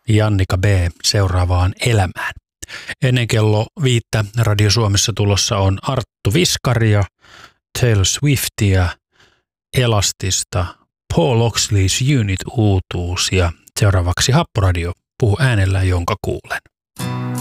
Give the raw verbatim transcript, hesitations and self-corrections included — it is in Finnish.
Jannika B. seuraavaan elämään. Ennen kello viittä Radio Suomessa tulossa on Arttu Viskaria, Taylor Swiftia, Elastista, Paul Oxley's Unit uutuus ja seuraavaksi Happoradio, puhu äänellä, jonka kuulen.